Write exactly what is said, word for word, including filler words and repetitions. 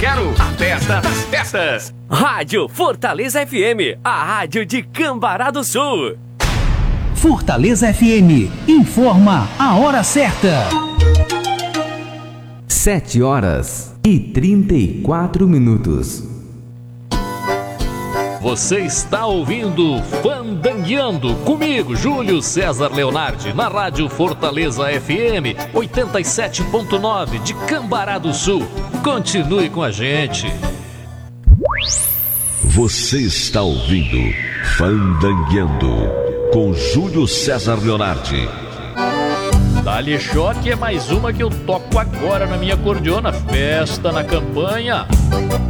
quero a festa das festas. Rádio Fortaleza F M, a rádio de Cambará do Sul. Fortaleza F M, informa a hora certa. Sete horas e trinta e quatro minutos. Você está ouvindo Fandangueando comigo, Júlio César Leonardi, na Rádio Fortaleza F M oitenta e sete ponto nove de Cambará do Sul. Continue com a gente. Você está ouvindo Fandangueando com Júlio César Leonardi. Dá-lhe choque é mais uma que eu toco agora na minha cordiona. Festa na campanha.